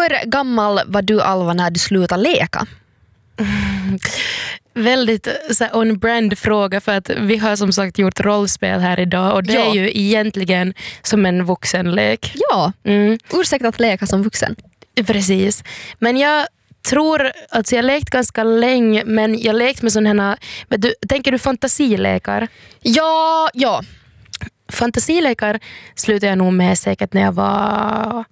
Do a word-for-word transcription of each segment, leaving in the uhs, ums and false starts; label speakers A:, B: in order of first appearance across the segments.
A: Hur gammal var du, Alva, när du slutade leka?
B: Väldigt så här, on-brand fråga, för att vi har som sagt gjort rollspel här idag och det
A: Ja.
B: är ju egentligen som en vuxenlek.
A: Ja,
B: Mm.
A: ursäkta att leka som vuxen.
B: Precis. Men jag tror att jag har lekt ganska länge, men jag har lekt med sådana här, vet du, tänker du fantasilekar?
A: Ja, ja.
B: Fantasilekar slutade jag nog med säkert när jag var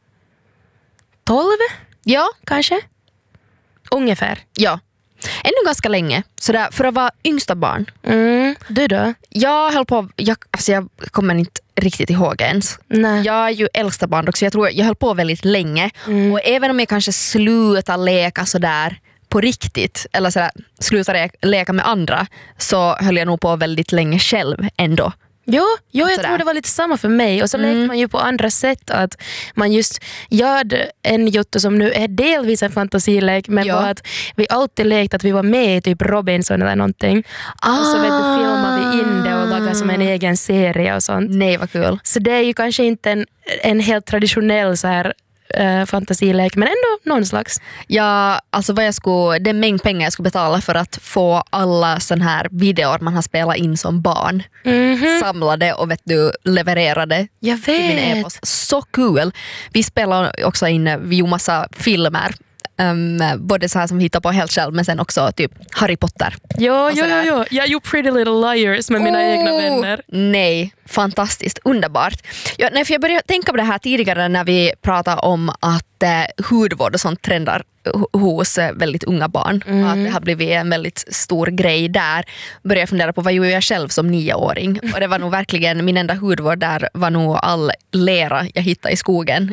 B: tolv
A: Ja,
B: kanske. Ungefär.
A: ja. Ännu ganska länge. Så där, för att vara yngsta barn.
B: Mm. Du då?
A: Jag höll på, jag, alltså jag kommer inte riktigt ihåg ens.
B: Nej.
A: Jag är ju äldsta barn också, jag tror jag höll på väldigt länge.
B: Mm.
A: Och även om jag kanske slutar leka sådär på riktigt, eller sådär, slutar le- leka med andra, så höll jag nog på väldigt länge själv ändå.
B: Jo, jo jag
A: Sådär.
B: tror det var lite samma för mig. Och så
A: Mm.
B: lekte man ju på andra sätt. Att man just gör en jotto som nu är delvis en fantasilek, men
A: Ja.
B: var att vi alltid lekte att vi var med i typ Robinson eller någonting.
A: Ah.
B: Och så vet du, filmar vi in det och lagar som en egen serie och sånt.
A: Nej, vad kul.
B: Så det är ju kanske inte en, en helt traditionell så här, uh, fantasilek, men ändå någon slags.
A: Ja, alltså vad jag skulle, den mängd pengar jag skulle betala för att få alla sån här videor man har spelat in som barn
B: Mhm.
A: samlade och vet du, levererade
B: Jag
A: till min
B: vet.
A: e-post. Så kul. Vi spelar också in, vi gjorde massa filmer. Um, både så här som vi hittar på helt själv, men sen också typ Harry Potter.
B: Jo,
A: Och
B: jo, jo,
A: sådär.
B: jo. Jag gjorde Pretty Little Liars med mina
A: Oh,
B: egna vänner.
A: Nej, fantastiskt, underbart. Ja, nej, för jag började tänka på det här tidigare när vi pratade om att eh, hudvård och sånt trendar ho- hos eh, väldigt unga barn.
B: Mm.
A: Att det har blivit en väldigt stor grej där. Började jag fundera på vad gjorde jag själv som nioåring. Och det var nog verkligen, min enda hudvård där var nog all lera jag hittade i skogen.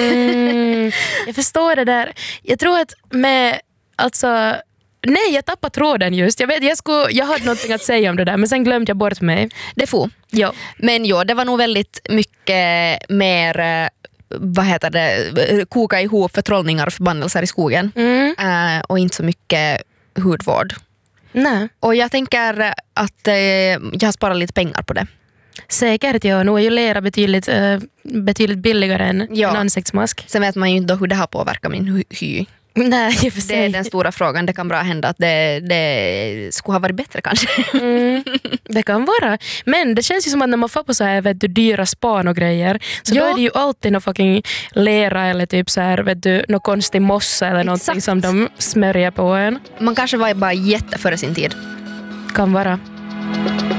B: Mm, jag förstår det där. Jag tror att med, alltså, nej jag tappade tråden just. Jag vet, jag, skulle, jag hade någonting att säga om det där, men sen glömde jag bort mig.
A: Det får.
B: Jo.
A: Men jo, det var nog väldigt mycket mer, eh, vad heter det, koka ihop förtrollningar och förbannelser i skogen.
B: Mm.
A: Eh, och inte så mycket hudvård.
B: Nej.
A: Och jag tänker att eh, jag har sparat lite pengar på det.
B: Säkert, ja. Nu är ju lera betydligt, uh, betydligt billigare än
A: Ja.
B: en ansiktsmask.
A: Sen vet man ju inte hur det här påverkar min hy- hy.
B: Nej, i och för
A: Det är
B: sig.
A: den stora frågan. Det kan bra hända att det, det skulle ha varit bättre kanske.
B: Mm, det kan vara. Men det känns ju som att när man får på så här, vet du, dyra span och grejer, så
A: Ja.
B: då är det ju alltid någon fucking lera eller typ så här, vet du, någon konstig mossa eller någonting
A: Exakt.
B: som de smörjer på en.
A: Man kanske var bara jätte före sin tid.
B: Kan vara.